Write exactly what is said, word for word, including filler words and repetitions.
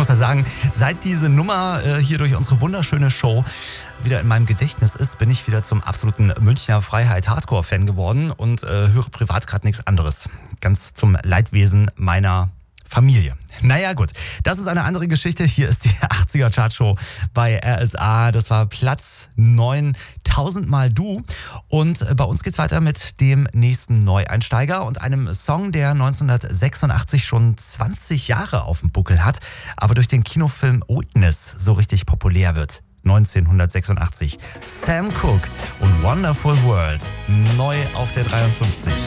muss ja sagen, seit diese Nummer äh, hier durch unsere wunderschöne Show wieder in meinem Gedächtnis ist, bin ich wieder zum absoluten Münchner Freiheit-Hardcore-Fan geworden und äh, höre privat gerade nichts anderes. Ganz zum Leidwesen meiner Familie. Naja gut, das ist eine andere Geschichte. Hier ist die achtziger Chartshow bei R S A. Das war Platz neun, tausendmal du. Und bei uns geht's weiter mit dem nächsten Neueinsteiger und einem Song, der neunzehnhundertsechsundachtzig schon zwanzig Jahre auf dem Buckel hat, aber durch den Kinofilm Witness so richtig populär wird. neunzehnhundertsechsundachtzig. Sam Cooke und Wonderful World. Neu auf der dreiundfünfzig.